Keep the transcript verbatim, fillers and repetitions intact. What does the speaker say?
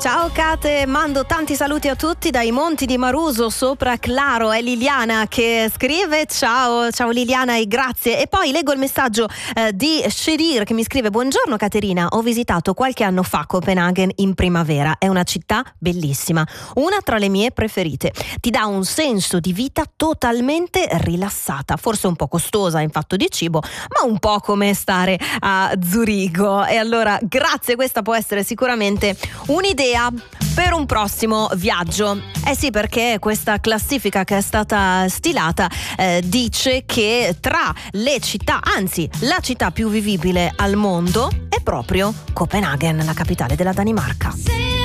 Ciao Kate, mando tanti saluti a tutti dai monti di Maruso sopra Claro. È Liliana che scrive: ciao, ciao Liliana e grazie. E poi leggo il messaggio eh, di Sherir che mi scrive: buongiorno Caterina, ho visitato qualche anno fa Copenaghen in primavera, è una città bellissima, una tra le mie preferite, ti dà un senso di vita totalmente rilassata, forse un po' costosa in fatto di cibo, ma un po' come stare a Zurigo. E allora grazie, questa può essere sicuramente un'idea per un prossimo viaggio. Eh sì, perché questa classifica che è stata stilata eh, dice che tra le città, anzi la città più vivibile al mondo è proprio Copenaghen, la capitale della Danimarca.